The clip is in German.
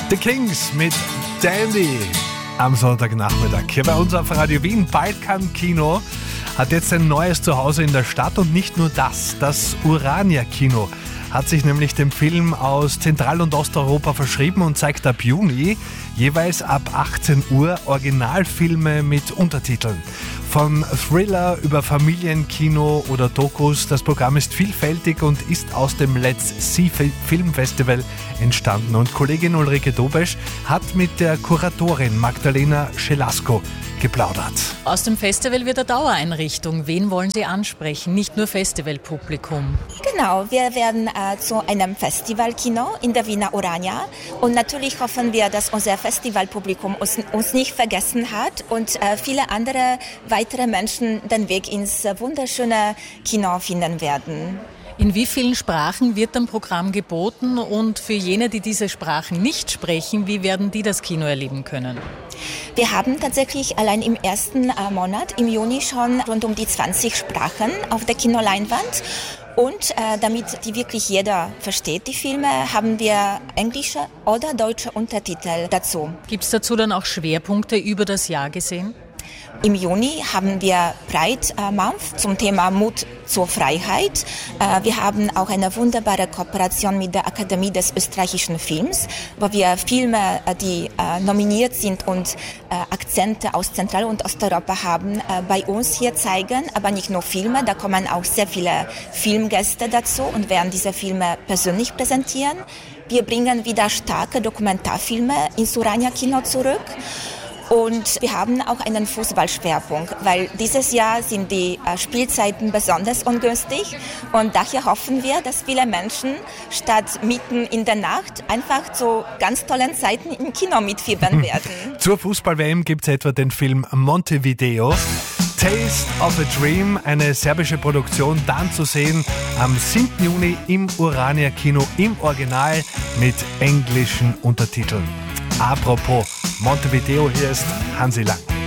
The Kings mit Dandy am Sonntagnachmittag. Hier bei uns auf Radio Wien. Balkan Kino hat jetzt ein neues Zuhause in der Stadt und nicht nur das. Das Urania Kino hat sich nämlich dem Film aus Zentral- und Osteuropa verschrieben und zeigt ab Juni jeweils ab 18 Uhr Originalfilme mit Untertiteln. Von Thriller über Familienkino oder Dokus. Das Programm ist vielfältig und ist aus dem Let's See Film Festival entstanden. Und Kollegin Ulrike Dobesch hat mit der Kuratorin Magdalena Schelasko geplaudert. Aus dem Festival wird eine Dauereinrichtung. Wen wollen Sie ansprechen? Nicht nur Festivalpublikum. Genau, wir werden zu einem Festivalkino in der Wiener Urania. Und natürlich hoffen wir, dass unser Festivalpublikum uns nicht vergessen hat und viele andere weitere Menschen den Weg ins wunderschöne Kino finden werden. In wie vielen Sprachen wird ein Programm geboten? Und für jene, die diese Sprachen nicht sprechen, wie werden die das Kino erleben können? Wir haben tatsächlich allein im ersten Monat, im Juni, schon rund um die 20 Sprachen auf der Kinoleinwand. Und damit die wirklich jeder versteht, die Filme, haben wir englische oder deutsche Untertitel dazu. Gibt es dazu dann auch Schwerpunkte über das Jahr gesehen? Im Juni haben wir Pride Month zum Thema Mut zur Freiheit. Wir haben auch eine wunderbare Kooperation mit der Akademie des österreichischen Films, wo wir Filme, die nominiert sind und Akzente aus Zentral- und Osteuropa haben, bei uns hier zeigen. Aber nicht nur Filme, da kommen auch sehr viele Filmgäste dazu und werden diese Filme persönlich präsentieren. Wir bringen wieder starke Dokumentarfilme ins Urania Kino zurück. Und wir haben auch einen Fußballschwerpunkt, weil dieses Jahr sind die Spielzeiten besonders ungünstig und daher hoffen wir, dass viele Menschen statt mitten in der Nacht einfach zu ganz tollen Zeiten im Kino mitfiebern werden. Zur Fußball-WM gibt es etwa den Film Montevideo. Taste of a Dream, eine serbische Produktion, dann zu sehen am 7. Juni im Urania Kino im Original mit englischen Untertiteln. Apropos Montevideo, hier ist Hansi Lang.